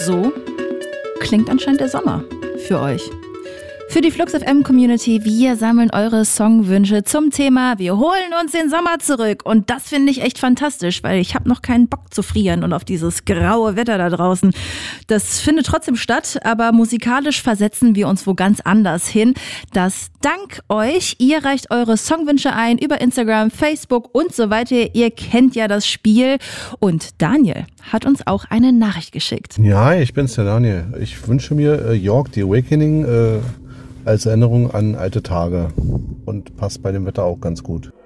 So klingt anscheinend der Sommer für euch. Für die Flux FM Community, wir sammeln eure Songwünsche zum Thema Wir holen uns den Sommer zurück. Und das finde ich echt fantastisch, weil ich habe noch keinen Bock zu frieren und auf dieses graue Wetter da draußen. Das findet trotzdem statt, aber musikalisch versetzen wir uns wo ganz anders hin. Das dank euch. Ihr reicht eure Songwünsche ein über Instagram, Facebook und so weiter. Ihr kennt ja das Spiel. Und Daniel hat uns auch eine Nachricht geschickt. Ja, ich bin's, der Daniel. Ich wünsche mir York, The Awakening, als Erinnerung an alte Tage und passt bei dem Wetter auch ganz gut.